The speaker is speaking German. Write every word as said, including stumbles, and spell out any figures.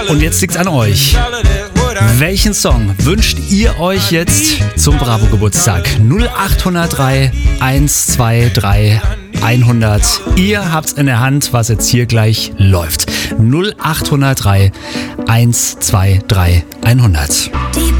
Und jetzt liegt's an euch. Welchen Song wünscht ihr euch jetzt zum Bravo-Geburtstag? null acht null drei eins zwei drei hundert. Ihr habt's in der Hand, was jetzt hier gleich läuft. null acht null drei eins zwei drei hundert.